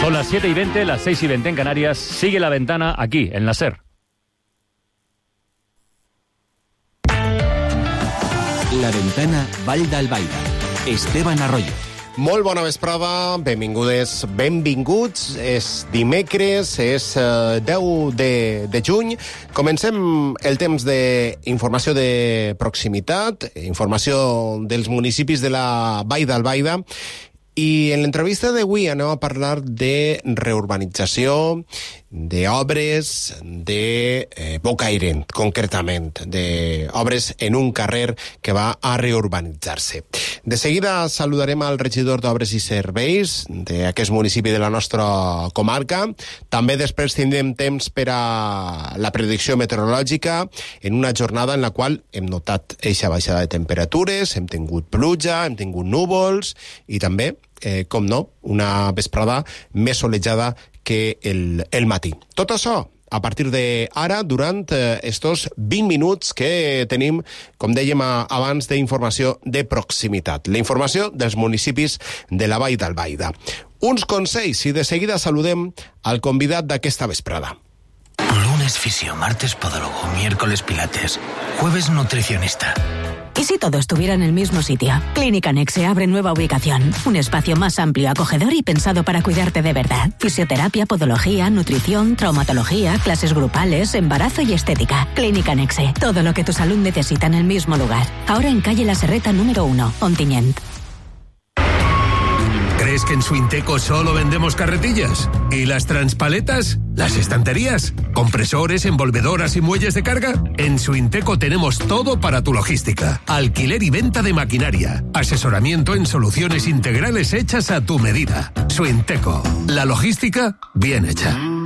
Son las 7:20, las 6:20 en Canarias. Sigue La Ventana aquí, en la SER. La Ventana, Vall d'Albaida. Esteban Arroyo. Molt bona vesprada, benvingudes, benvinguts. És dimecres, és 10 de juny. Comencem el temps d'informació de proximitat, informació dels municipis de la Vall d'Albaida. I en l'entrevista d'avui anem a parlar de reurbanització, d'obres de Bocairent, concretament, d'obres en un carrer que va a reurbanitzar-se. De seguida saludarem al regidor d'Obres i Serveis d'aquest municipi de la nostra comarca. També després tindrem temps per a la predicció meteorològica en una jornada en la qual hem notat eixa baixada de temperatures, hem tingut pluja, hem tingut núvols i també, com no, una vesprada més solejada que el matí. Tot això a partir d'ara, durant estos 20 minuts que tenim, com dèiem abans, d'informació de proximitat. La informació dels municipis de la Vall d'Albaida. Uns consells i de seguida saludem al convidat d'aquesta vesprada. Lunes fisio, martes podólogo, miércoles pilates, jueves nutricionista. ¿Y si todo estuviera en el mismo sitio? Clínica Nexe abre nueva ubicación. Un espacio más amplio, acogedor y pensado para cuidarte de verdad. Fisioterapia, podología, nutrición, traumatología, clases grupales, embarazo y estética. Clínica Nexe. Todo lo que tu salud necesita en el mismo lugar. Ahora en calle La Serreta número 1, Ontinyent. ¿Crees que en Suinteco solo vendemos carretillas? ¿Y las transpaletas? ¿Las estanterías? ¿Compresores, envolvedoras y muelles de carga? En Suinteco tenemos todo para tu logística. Alquiler y venta de maquinaria. Asesoramiento en soluciones integrales hechas a tu medida. Suinteco. La logística bien hecha.